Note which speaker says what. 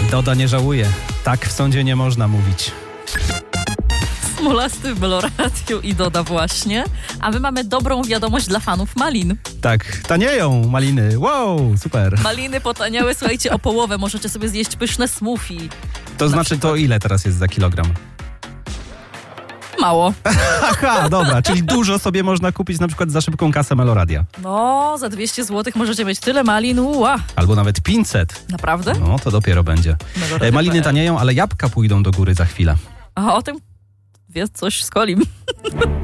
Speaker 1: Doda nie żałuje. Tak w sądzie nie można mówić.
Speaker 2: Smolasty w Meloradiu i Doda właśnie. A my mamy dobrą wiadomość dla fanów malin.
Speaker 1: Tak, tanieją maliny. Wow, super.
Speaker 2: Maliny potaniały, słuchajcie, o połowę. Możecie sobie zjeść pyszne smoothie.
Speaker 1: To znaczy to ile teraz jest za kilogram?
Speaker 2: Mało.
Speaker 1: Aha, dobra, czyli dużo sobie można kupić na przykład za szybką kasę Meloradia.
Speaker 2: No, za 200 zł możecie mieć tyle malin. Ua.
Speaker 1: Albo nawet 500.
Speaker 2: Naprawdę?
Speaker 1: No, to dopiero będzie. Maliny tanieją, ale jabłka pójdą do góry za chwilę.
Speaker 2: A o tym wie coś z Kolim.